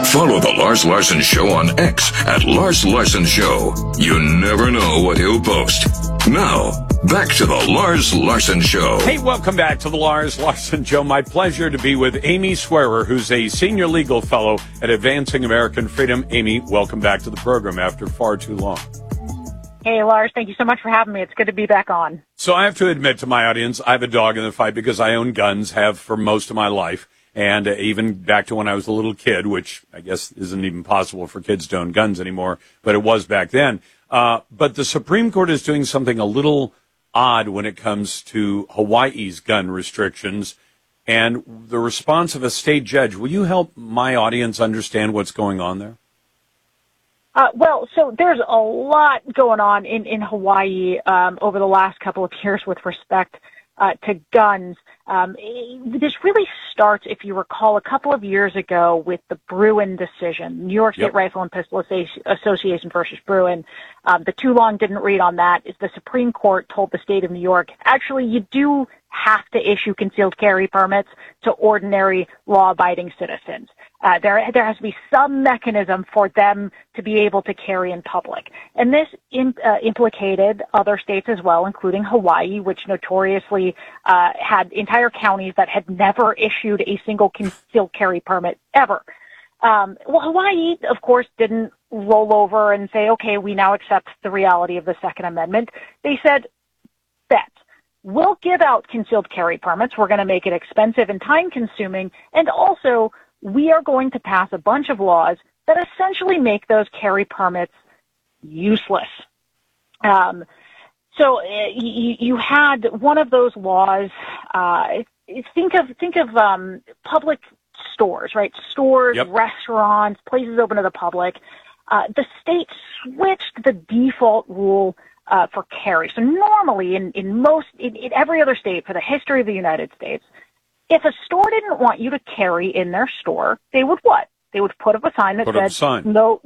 Follow The Lars Larson Show on X at Lars Larson Show. You never know what he'll post. Now, back to The Lars Larson Show. Hey, welcome back to The Lars Larson Show. My pleasure to be with Amy Swearer, who's a senior legal fellow at Advancing American Freedom. Amy, welcome back to the program after far too long. Hey, Lars, thank you so much for having me. It's good to be back on. So I have to admit to my audience, I have a dog in the fight because I own guns, have for most of my life, and even back to when I was a little kid, which I guess isn't even possible for kids to own guns anymore, but it was back then. But the Supreme Court is doing something a little odd when it comes to Hawaii's gun restrictions and the response of a state judge. Will you help my audience understand what's going on there? Well, so there's a lot going on in Hawaii over the last couple of years with respect to guns. This really starts, if you recall, a couple of years ago with the Bruen decision, New York State Rifle and Pistol Association versus Bruen. The too long didn't read on that is the Supreme Court told the state of New York, actually, you do have to issue concealed carry permits to ordinary law-abiding citizens. There has to be some mechanism for them to be able to carry in public. And this implicated other states as well, including Hawaii, which notoriously had entire counties that had never issued a single concealed carry permit ever. Well, Hawaii, of course, didn't roll over and say, okay, we now accept the reality of the Second Amendment. They said, bet. We'll give out concealed carry permits. We're going to make it expensive and time-consuming, and also we are going to pass a bunch of laws that essentially make those carry permits useless. So you had one of those laws. Think of public stores, right? Stores, restaurants, places open to the public. The state switched the default rule for carry. So normally in every other state for the history of the United States, if a store didn't want you to carry in their store, they would what? They would put up a sign that said,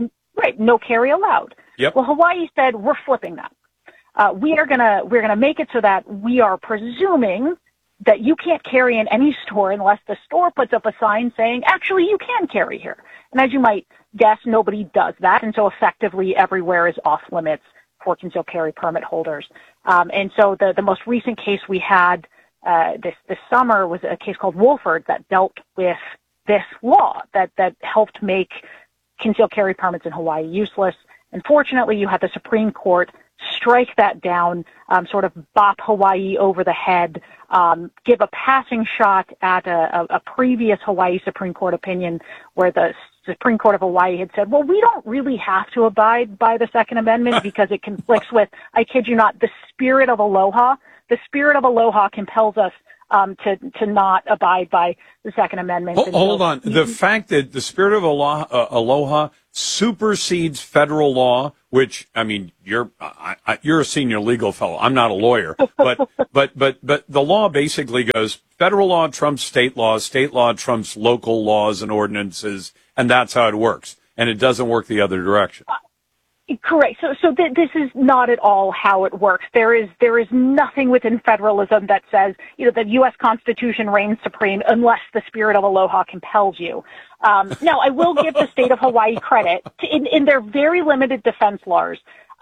no carry allowed. Yep. Well, Hawaii said, we're flipping that. We're gonna make it so that we are presuming that you can't carry in any store unless the store puts up a sign saying, actually, you can carry here. And as you might guess, nobody does that. And so effectively everywhere is off limits for concealed carry permit holders. And so the most recent case we had this summer was a case called Wolford that dealt with this law that helped make concealed carry permits in Hawaii useless. Unfortunately, you had the Supreme Court strike that down, sort of bop Hawaii over the head, give a passing shot at a previous Hawaii Supreme Court opinion where the Supreme Court of Hawaii had said, well, we don't really have to abide by the Second Amendment because it conflicts with, I kid you not, the spirit of aloha. The spirit of aloha compels us to not abide by the Second Amendment. Hold on. The fact that the spirit of aloha supersedes federal law, which, I mean, you're a senior legal fellow. I'm not a lawyer, but the law basically goes federal law trumps state law trumps local laws and ordinances, and that's how it works. And it doesn't work the other direction. Correct. So this is not at all how it works. There is nothing within federalism that says, the U.S. Constitution reigns supreme unless the spirit of aloha compels you. Now, I will give the state of Hawaii credit in their very limited defense, Lars.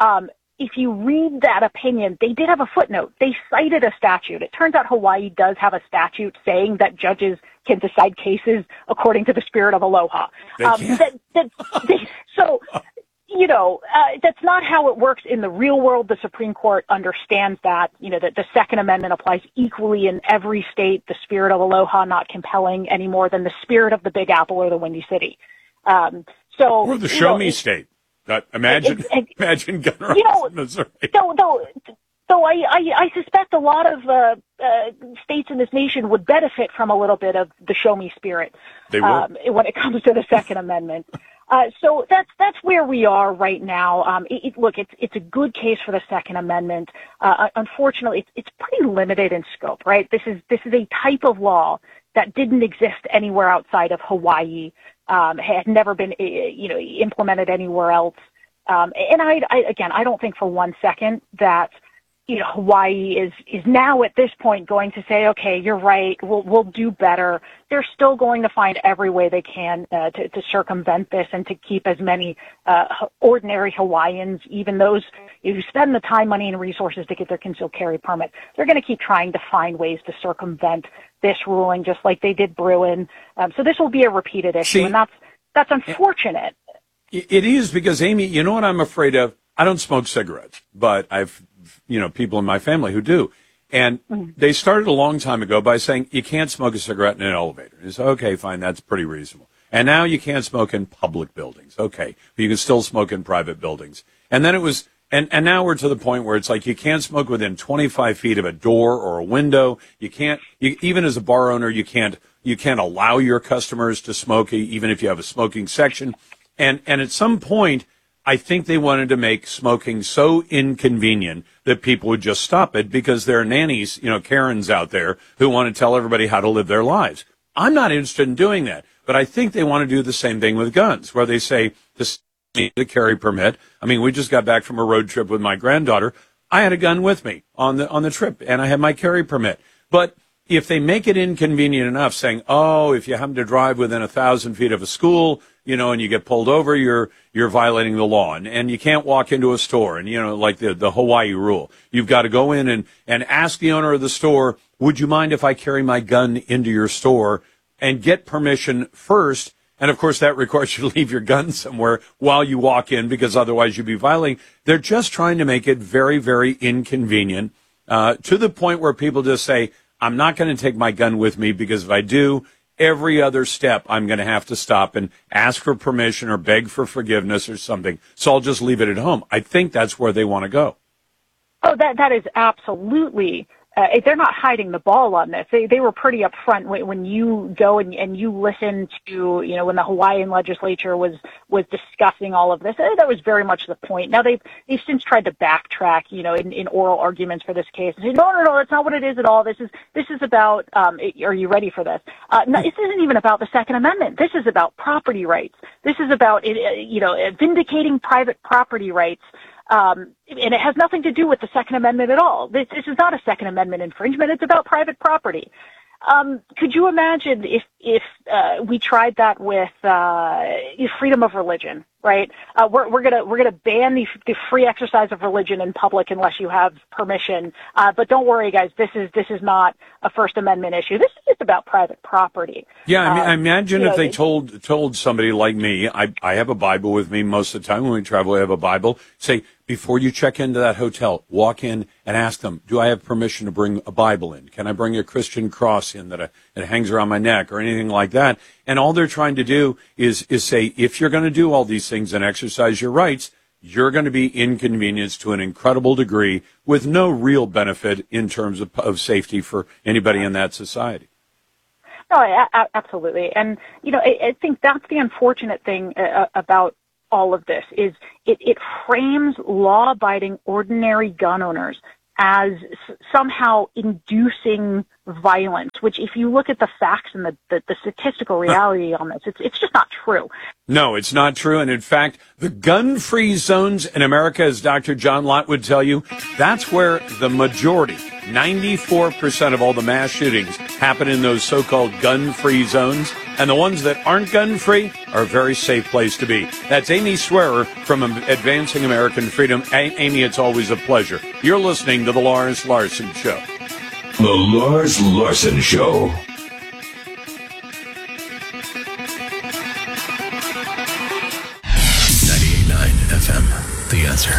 If you read that opinion, they did have a footnote. They cited a statute. It turns out Hawaii does have a statute saying that judges can decide cases according to the spirit of aloha. That's not how it works in the real world. The Supreme Court understands that, that the Second Amendment applies equally in every state, the spirit of aloha not compelling any more than the spirit of the Big Apple or the Windy City. Or the Show Me State. Imagine gun rights in Missouri. Though I suspect a lot of states in this nation would benefit from a little bit of the Show Me spirit when it comes to the Second Amendment. So that's where we are right now. It's a good case for the Second Amendment. Unfortunately, it's pretty limited in scope, right? This is a type of law that didn't exist anywhere outside of Hawaii, had never been, implemented anywhere else. And I don't think for one second that Hawaii is now at this point going to say, okay, you're right, we'll do better. They're still going to find every way they can to circumvent this and to keep as many ordinary Hawaiians, even those who spend the time, money, and resources to get their concealed carry permit. They're going to keep trying to find ways to circumvent this ruling, just like they did Bruin. So this will be a repeated issue, and that's unfortunate. It is, because, Amy, you know what I'm afraid of? I don't smoke cigarettes, but I've people in my family who do. And they started a long time ago by saying you can't smoke a cigarette in an elevator. And it's okay, fine, that's pretty reasonable. And now you can't smoke in public buildings. Okay, but you can still smoke in private buildings. And then it was, and now we're to the point where it's like you can't smoke within 25 feet of a door or a window. Even as a bar owner, you can't allow your customers to smoke, even if you have a smoking section. And at some point, I think they wanted to make smoking so inconvenient that people would just stop it, because there are nannies, Karens out there who want to tell everybody how to live their lives. I'm not interested in doing that, but I think they want to do the same thing with guns, where they say this need a carry permit. I mean, we just got back from a road trip with my granddaughter. I had a gun with me on the trip, and I had my carry permit. But if they make it inconvenient enough, saying, oh, if you happen to drive within 1,000 feet of a school, and you get pulled over, you're violating the law, and you can't walk into a store, and like the Hawaii rule, you've got to go in and ask the owner of the store, would you mind if I carry my gun into your store, and get permission first. And of course that requires you to leave your gun somewhere while you walk in, because otherwise you'd be violating. They're just trying to make it very, very inconvenient, to the point where people just say, I'm not going to take my gun with me, because if I do, every other step I'm going to have to stop and ask for permission or beg for forgiveness or something. So I'll just leave it at home. I think that's where they want to go. Oh, that is absolutely. They're not hiding the ball on this. They were pretty upfront when you go and you listen to, when the Hawaiian legislature was discussing all of this. That was very much the point. Now they've since tried to backtrack, in oral arguments for this case and say, no, that's not what it is at all. This is about, are you ready for this? No, this isn't even about the Second Amendment. This is about property rights. This is about, vindicating private property rights. And it has nothing to do with the Second Amendment at all. This is not a Second Amendment infringement. It's about private property. Could you imagine if we tried that with freedom of religion, right? We're gonna ban the free exercise of religion in public unless you have permission. But don't worry, guys. This is not a First Amendment issue. This is just about private property. Yeah, I imagine if they told somebody like me, I have a Bible with me most of the time when we travel. I have a Bible. Say, before you check into that hotel, walk in and ask them, do I have permission to bring a Bible in? Can I bring a Christian cross in that hangs around my neck or anything like that? And all they're trying to do is say, if you're going to do all these things and exercise your rights, you're going to be inconvenienced to an incredible degree with no real benefit in terms of safety for anybody in that society. No, absolutely. And, I think that's the unfortunate thing about all of this is it frames law-abiding ordinary gun owners as somehow inducing violence, which if you look at the facts and the statistical reality on this, it's just not true. No, it's not true. And in fact, the gun-free zones in America, as Dr. John Lott would tell you, that's where the majority, 94% of all the mass shootings happen in those so-called gun-free zones. And the ones that aren't gun-free are a very safe place to be. That's Amy Swearer from Advancing American Freedom. Amy, it's always a pleasure. You're listening to The Lars Larson Show. The Lars Larson Show. FM, The Answer.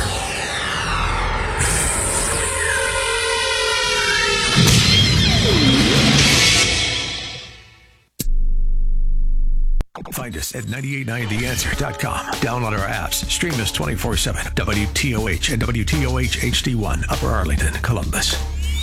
Find us at 989theanswer.com. Download our apps. Stream us 24/7. WTOH and WTOH HD1, Upper Arlington, Columbus.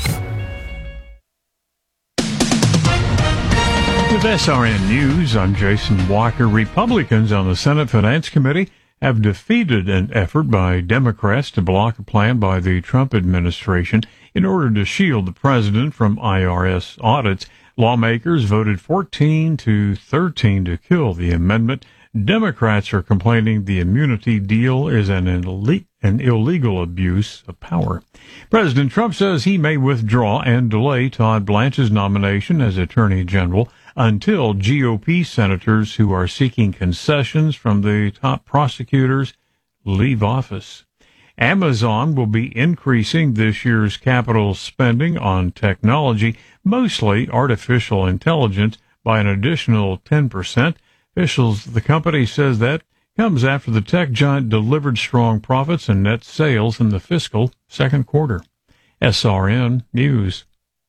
With SRN News, I'm Jason Walker. Republicans on the Senate Finance Committee have defeated an effort by Democrats to block a plan by the Trump administration in order to shield the president from IRS audits. Lawmakers voted 14-13 to kill the amendment. Democrats are complaining the immunity deal is an illegal abuse of power. President Trump says he may withdraw and delay Todd Blanche's nomination as Attorney General until GOP senators who are seeking concessions from the top prosecutors leave office. Amazon will be increasing this year's capital spending on technology, mostly artificial intelligence, by an additional 10%. Officials, the company says that comes after the tech giant delivered strong profits and net sales in the fiscal second quarter. SRN News.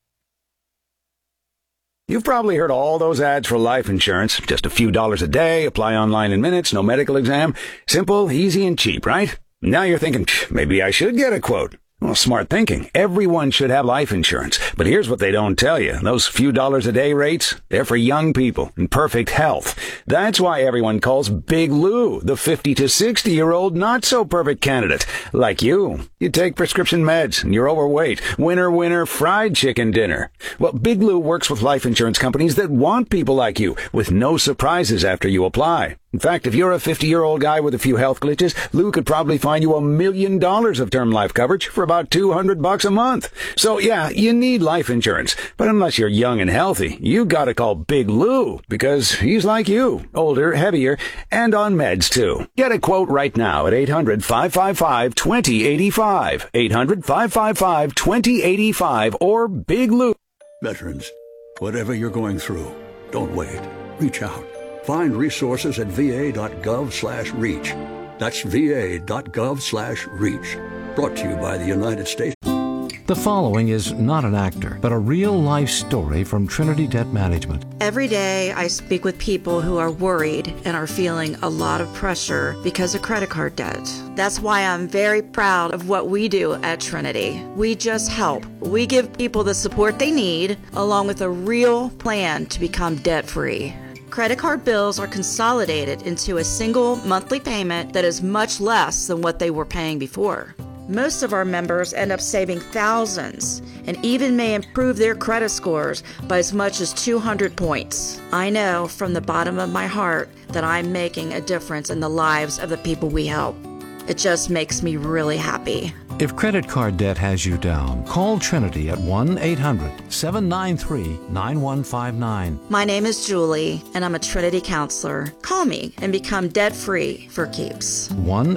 You've probably heard all those ads for life insurance. Just a few dollars a day, apply online in minutes, no medical exam. Simple, easy, and cheap, right? Now you're thinking, maybe I should get a quote. Well, smart thinking. Everyone should have life insurance. But here's what they don't tell you. Those few dollars a day rates, they're for young people in perfect health. That's why everyone calls Big Lou the 50 to 60-year-old not-so-perfect candidate. Like you. You take prescription meds and you're overweight. Winner, winner, fried chicken dinner. Well, Big Lou works with life insurance companies that want people like you, with no surprises after you apply. In fact, if you're a 50-year-old guy with a few health glitches, Lou could probably find you $1 million of term life coverage for about $200 a month. So yeah, you need life insurance. But unless you're young and healthy, you gotta call Big Lou, because he's like you, older, heavier, and on meds too. Get a quote right now at 800-555-2085. 800-555-2085 or Big Lou. Veterans, whatever you're going through, don't wait. Reach out. Find resources at va.gov/reach. That's va.gov/reach. Brought to you by the United States. The following is not an actor, but a real-life story from Trinity Debt Management. Every day I speak with people who are worried and are feeling a lot of pressure because of credit card debt. That's why I'm very proud of what we do at Trinity. We just help. We give people the support they need, along with a real plan to become debt-free. Credit card bills are consolidated into a single monthly payment that is much less than what they were paying before. Most of our members end up saving thousands and even may improve their credit scores by as much as 200 points. I know from the bottom of my heart that I'm making a difference in the lives of the people we help. It just makes me really happy. If credit card debt has you down, call Trinity at 1-800-793-9159. My name is Julie, and I'm a Trinity counselor. Call me and become debt-free for keeps.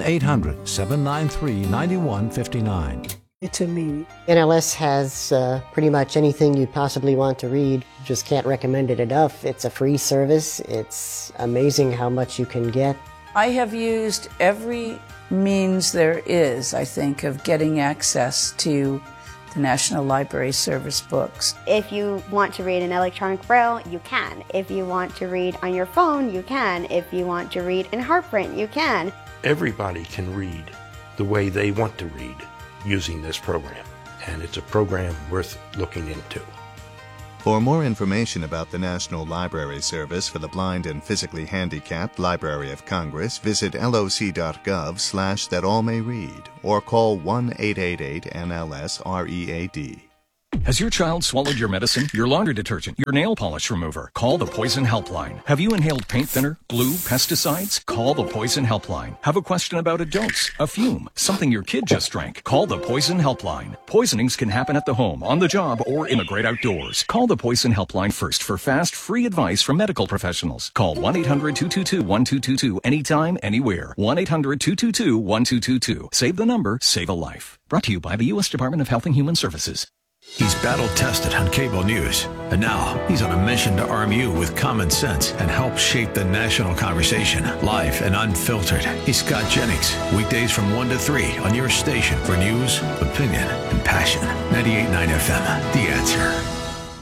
1-800-793-9159. It's a me. NLS has pretty much anything you possibly want to read. Just can't recommend it enough. It's a free service. It's amazing how much you can get. I have used every means there is, I think, of getting access to the National Library Service books. If you want to read in electronic braille, you can. If you want to read on your phone, you can. If you want to read in heart print, you can. Everybody can read the way they want to read using this program, and it's a program worth looking into. For more information about the National Library Service for the Blind and Physically Handicapped Library of Congress, visit loc.gov/thatallmayread or call 1-888-NLS-READ. Has your child swallowed your medicine, your laundry detergent, your nail polish remover? Call the Poison Helpline. Have you inhaled paint thinner, glue, pesticides? Call the Poison Helpline. Have a question about a dose, a fume, something your kid just drank? Call the Poison Helpline. Poisonings can happen at the home, on the job, or in the great outdoors. Call the Poison Helpline first for fast, free advice from medical professionals. Call 1-800-222-1222 anytime, anywhere. 1-800-222-1222. Save the number, save a life. Brought to you by the U.S. Department of Health and Human Services. He's battle-tested on cable news, and now he's on a mission to arm you with common sense and help shape the national conversation, live and unfiltered. He's Scott Jennings, weekdays from 1 to 3 on your station for news, opinion, and passion. 98.9 FM, The Answer.